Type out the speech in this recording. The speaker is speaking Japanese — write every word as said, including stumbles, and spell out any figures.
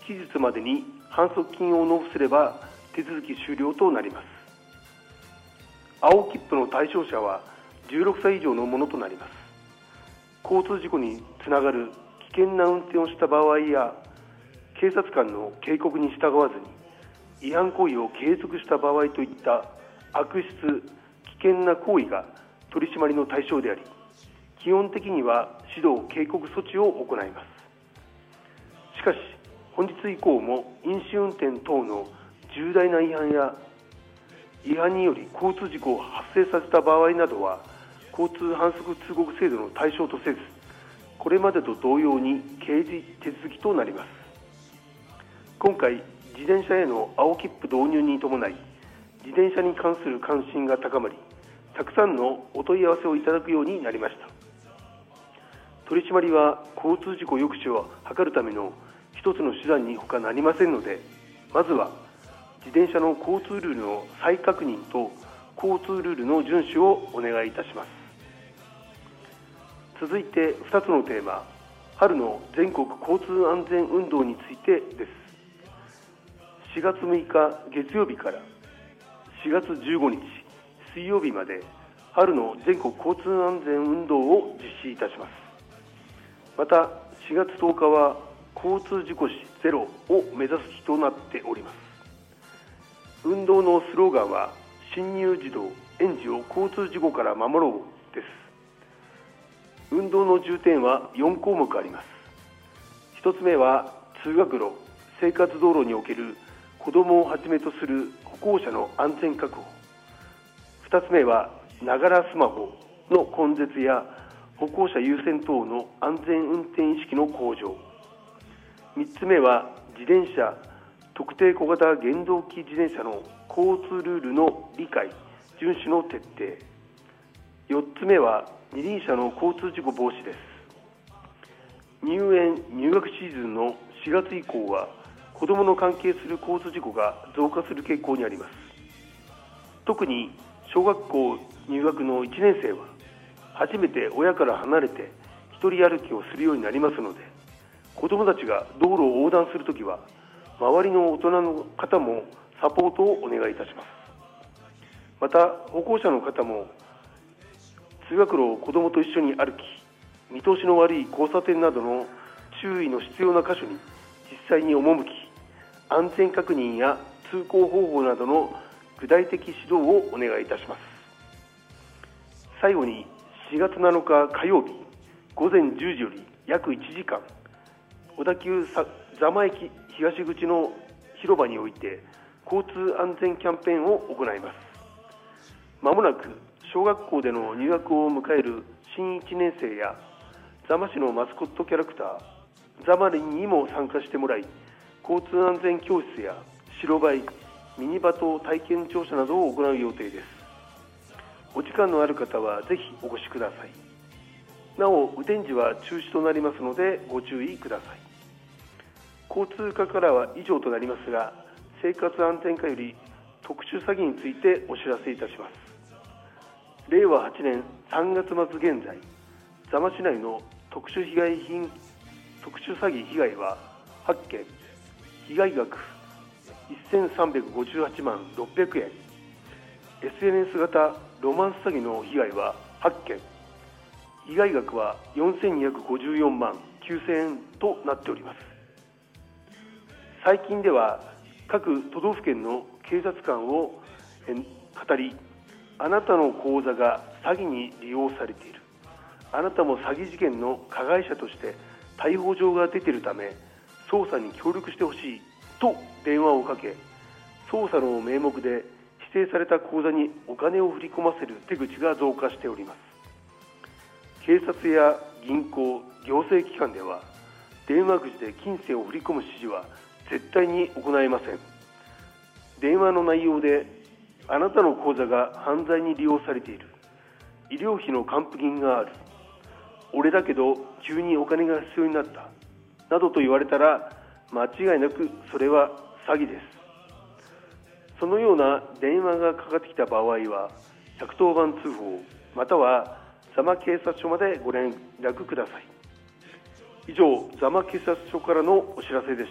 期日までに反則金を納付すれば手続き終了となります。青切符の対象者はじゅうろくさい以上のものとなります。交通事故につながる危険な運転をした場合や、警察官の警告に従わずに違反行為を継続した場合といった悪質・危険な行為が取り締まりの対象であり、基本的には指導・警告措置を行います。しかし、本日以降も飲酒運転等の重大な違反や違反により交通事故を発生させた場合などは、交通反則通告制度の対象とせず、これまでと同様に刑事手続きとなります。今回、自転車への青切符導入に伴い、自転車に関する関心が高まり、たくさんのお問い合わせをいただくようになりました。取り締まりは交通事故抑止を図るための一つの手段に他なりませんので、まずは自転車の交通ルールの再確認と交通ルールの遵守をお願いいたします。続いてふたつのテーマ、春の全国交通安全運動についてです。しがつむいか月曜日からしがつじゅうごにち水曜日まで春の全国交通安全運動を実施いたします。またしがつとおかは交通事故死ゼロを目指す日となっております。運動のスローガンは、進入児童・園児を交通事故から守ろうです。運動の重点はよんこうもくあります。ひとつめは通学路・生活道路における子どもをはじめとする歩行者の安全確保、ふたつめはながらスマホの根絶や歩行者優先等の安全運転意識の向上、みっつめは自転車、特定小型原動機自転車の交通ルールの理解・遵守の徹底、よっつめは二輪車の交通事故防止です。入園・入学シーズンのしがつ以降は子どもの関係する交通事故が増加する傾向にあります。特に小学校入学のいちねんせいは初めて親から離れて一人歩きをするようになりますので、子どもたちが道路を横断するときは周りの大人の方もサポートをお願いいたします。また歩行者の方も通学路を子どもと一緒に歩き、見通しの悪い交差点などの注意の必要な箇所に実際に赴き、安全確認や通行方法などの具体的指導をお願いいたします。最後にしがつなのか火曜日ごぜんじゅうじより約いちじかん、小田急座間駅東口の広場において交通安全キャンペーンを行います。まもなく小学校での入学を迎える新いちねんせいや座間市のマスコットキャラクター座間リンにも参加してもらい、交通安全教室や白バイ、ミニバト体験乗車などを行う予定です。お時間のある方はぜひお越しください。なお、雨天時は中止となりますのでご注意ください。交通課からは以上となりますが、生活安全課より特殊詐欺についてお知らせいたします。れいわはちねんさんがつまつ現在、座間市内の特殊被害品特殊詐欺被害ははっけん、被害額せんさんびゃくごじゅうはちまんろっぴゃくえん、 エスエヌエス 型ロマンス詐欺の被害ははっけん、被害額はよんせんにひゃくごじゅうよんまんきゅうせんえんとなっております。最近では各都道府県の警察官を語り、あなたの口座が詐欺に利用されている、あなたも詐欺事件の加害者として逮捕状が出ているため捜査に協力してほしいと電話をかけ、捜査の名目で指定された口座にお金を振り込ませる手口が増加しております。警察や銀行、行政機関では電話口で金銭を振り込む指示は絶対に行えません。電話の内容であなたの口座が犯罪に利用されている、医療費の還付金がある、俺だけど急にお金が必要になったなどと言われたら、間違いなくそれは詐欺です。そのような電話がかかってきた場合はひゃくとおばん通報または座間警察署までご連絡ください。以上、座間警察署からのお知らせでした。